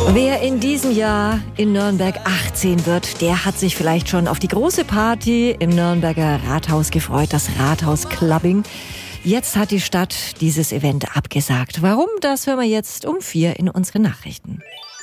Wer in diesem Jahr in Nürnberg 18 wird, der hat sich vielleicht schon auf die große Party im Nürnberger Rathaus gefreut, das Rathaus-Clubbing. Jetzt hat die Stadt dieses Event abgesagt. Warum? Das hören wir jetzt um 4 in unseren Nachrichten.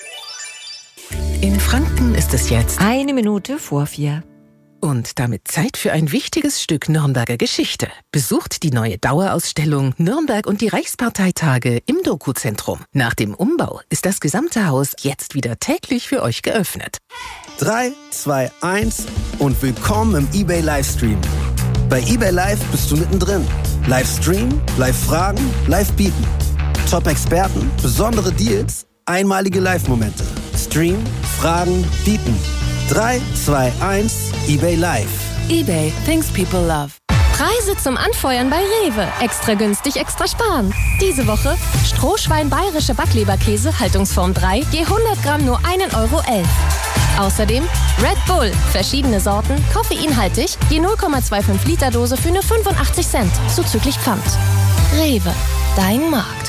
In Franken ist es jetzt 1 Minute vor 4. Und damit Zeit für ein wichtiges Stück Nürnberger Geschichte. Besucht die neue Dauerausstellung Nürnberg und die Reichsparteitage im Doku-Zentrum. Nach dem Umbau ist das gesamte Haus jetzt wieder täglich für euch geöffnet. 3, 2, 1 und willkommen im eBay Livestream. Bei eBay Live bist du mittendrin. Livestream, Live-Fragen, Live-Bieten. Top-Experten, besondere Deals, einmalige Live-Momente. Stream, Fragen, Bieten. 3, 2, 1, eBay Live. eBay, things people love. Preise zum Anfeuern bei Rewe. Extra günstig, extra sparen. Diese Woche Strohschwein bayerische Backleberkäse, Haltungsform 3, je 100 Gramm nur 1,11 Euro. Außerdem Red Bull, verschiedene Sorten, koffeinhaltig, je 0,25 Liter Dose für nur 85 Cent, zuzüglich Pfand. Rewe, dein Markt.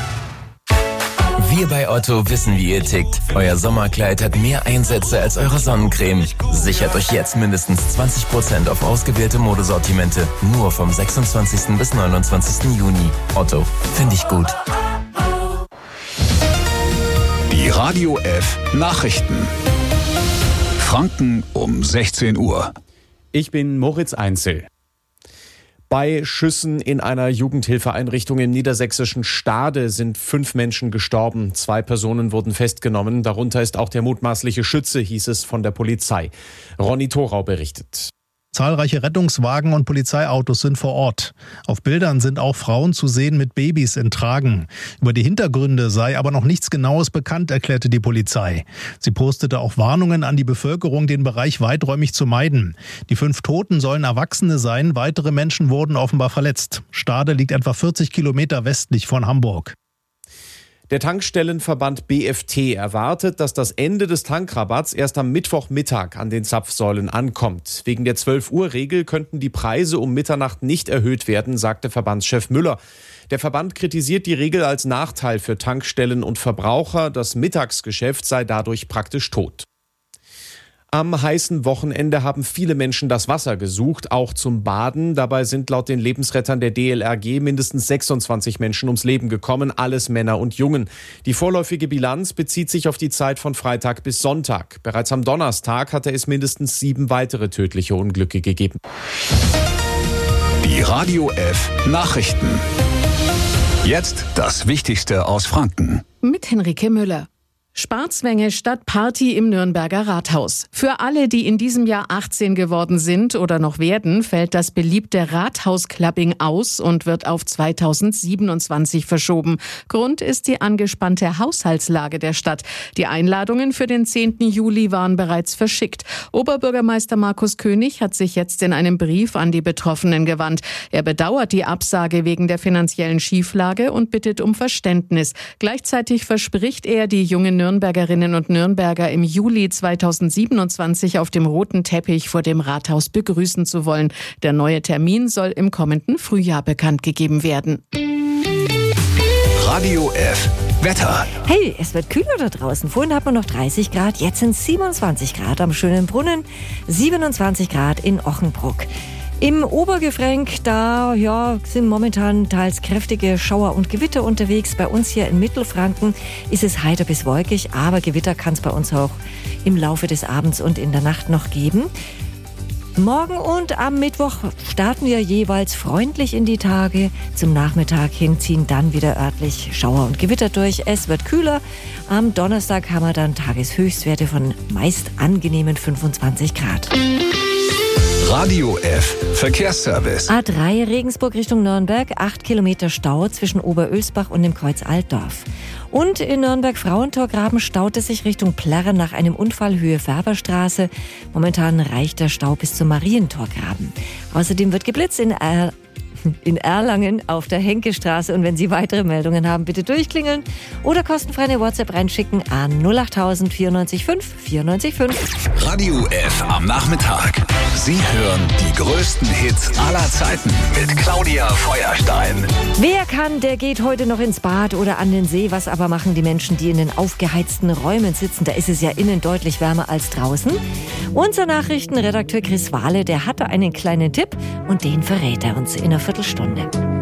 Wir bei Otto wissen, wie ihr tickt. Euer Sommerkleid hat mehr Einsätze als eure Sonnencreme. Sichert euch jetzt mindestens 20% auf ausgewählte Modesortimente. Nur vom 26. bis 29. Juni. Otto, finde ich gut. Die Radio F Nachrichten. Franken um 16 Uhr. Ich bin Moritz Einzel. Bei Schüssen in einer Jugendhilfeeinrichtung im niedersächsischen Stade sind 5 Menschen gestorben. 2 Personen wurden festgenommen. Darunter ist auch der mutmaßliche Schütze, hieß es von der Polizei. Ronny Thorau berichtet. Zahlreiche Rettungswagen und Polizeiautos sind vor Ort. Auf Bildern sind auch Frauen zu sehen mit Babys in Tragen. Über die Hintergründe sei aber noch nichts Genaues bekannt, erklärte die Polizei. Sie postete auch Warnungen an die Bevölkerung, den Bereich weiträumig zu meiden. Die 5 Toten sollen Erwachsene sein, weitere Menschen wurden offenbar verletzt. Stade liegt etwa 40 Kilometer westlich von Hamburg. Der Tankstellenverband BFT erwartet, dass das Ende des Tankrabatts erst am Mittwochmittag an den Zapfsäulen ankommt. Wegen der 12-Uhr-Regel könnten die Preise um Mitternacht nicht erhöht werden, sagte Verbandschef Müller. Der Verband kritisiert die Regel als Nachteil für Tankstellen und Verbraucher. Das Mittagsgeschäft sei dadurch praktisch tot. Am heißen Wochenende haben viele Menschen das Wasser gesucht, auch zum Baden. Dabei sind laut den Lebensrettern der DLRG mindestens 26 Menschen ums Leben gekommen, alles Männer und Jungen. Die vorläufige Bilanz bezieht sich auf die Zeit von Freitag bis Sonntag. Bereits am Donnerstag hatte es mindestens 7 weitere tödliche Unglücke gegeben. Die Radio F Nachrichten. Jetzt das Wichtigste aus Franken. Mit Henrike Müller. Sparzwänge statt Party im Nürnberger Rathaus. Für alle, die in diesem Jahr 18 geworden sind oder noch werden, fällt das beliebte Rathaus-Clubbing aus und wird auf 2027 verschoben. Grund ist die angespannte Haushaltslage der Stadt. Die Einladungen für den 10. Juli waren bereits verschickt. Oberbürgermeister Markus König hat sich jetzt in einem Brief an die Betroffenen gewandt. Er bedauert die Absage wegen der finanziellen Schieflage und bittet um Verständnis. Gleichzeitig verspricht er, die jungen Nürnbergerinnen und Nürnberger im Juli 2027 auf dem roten Teppich vor dem Rathaus begrüßen zu wollen. Der neue Termin soll im kommenden Frühjahr bekannt gegeben werden. Radio F Wetter. Hey, es wird kühler da draußen. Vorhin hat man noch 30 Grad, jetzt sind es 27 Grad am schönen Brunnen, 27 Grad in Ochenbruck. Im Obergefränk, da sind momentan teils kräftige Schauer und Gewitter unterwegs. Bei uns hier in Mittelfranken ist es heiter bis wolkig, aber Gewitter kann es bei uns auch im Laufe des Abends und in der Nacht noch geben. Morgen und am Mittwoch starten wir jeweils freundlich in die Tage. Zum Nachmittag hin ziehen dann wieder örtlich Schauer und Gewitter durch. Es wird kühler. Am Donnerstag haben wir dann Tageshöchstwerte von meist angenehmen 25 Grad. Radio F Verkehrsservice. A3 Regensburg Richtung Nürnberg, 8 Kilometer Stau zwischen Oberölsbach und dem Kreuz Altdorf. Und in Nürnberg-Frauentorgraben staut es sich Richtung Plärren nach einem Unfall Höhe Färberstraße. Momentan reicht der Stau bis zum Marientorgraben. Außerdem wird geblitzt in in Erlangen auf der Henkestraße. Und wenn Sie weitere Meldungen haben, bitte durchklingeln oder kostenfrei eine WhatsApp reinschicken an 08000 94 5 94 5. Radio F am Nachmittag. Sie hören die größten Hits aller Zeiten mit Claudia Feuerstein. Wer kann, der geht heute noch ins Bad oder an den See. Was aber machen die Menschen, die in den aufgeheizten Räumen sitzen? Da ist es ja innen deutlich wärmer als draußen. Unser Nachrichtenredakteur Chris Wahle, der hatte einen kleinen Tipp und den verrät er uns in einer Viertelstunde.